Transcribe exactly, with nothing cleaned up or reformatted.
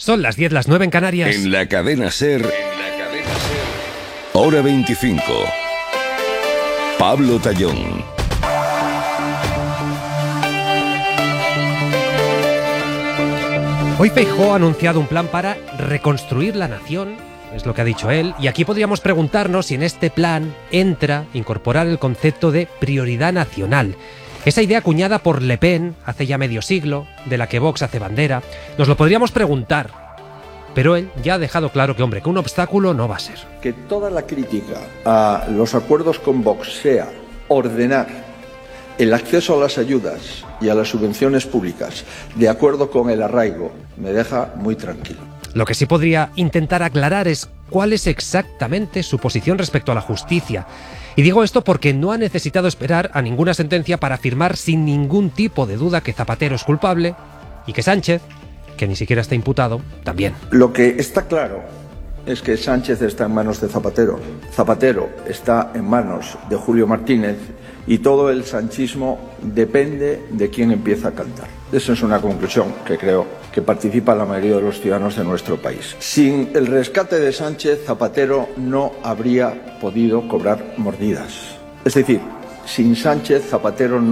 Son las diez, las nueve en Canarias. En la cadena SER, en la cadena SER, hora veinticinco. Pablo Tallón. Hoy Feijóo ha anunciado un plan para reconstruir la nación, es lo que ha dicho él, y aquí podríamos preguntarnos si en este plan entra incorporar el concepto de prioridad nacional. Esa idea acuñada por Le Pen hace ya medio siglo, de la que Vox hace bandera, nos lo podríamos preguntar, pero él ya ha dejado claro que, hombre, que un obstáculo no va a ser. Que toda la crítica a los acuerdos con Vox sea ordenar el acceso a las ayudas y a las subvenciones públicas de acuerdo con el arraigo, me deja muy tranquilo. Lo que sí podría intentar aclarar es cuál es exactamente su posición respecto a la justicia. Y digo esto porque no ha necesitado esperar a ninguna sentencia para afirmar sin ningún tipo de duda que Zapatero es culpable y que Sánchez, que ni siquiera está imputado, también. Lo que está claro es que Sánchez está en manos de Zapatero, Zapatero está en manos de Julio Martínez y todo el sanchismo depende de quién empieza a cantar. Esa es una conclusión que creo que participa la mayoría de los ciudadanos de nuestro país. Sin el rescate de Sánchez, Zapatero no habría podido cobrar mordidas. Es decir, sin Sánchez, Zapatero no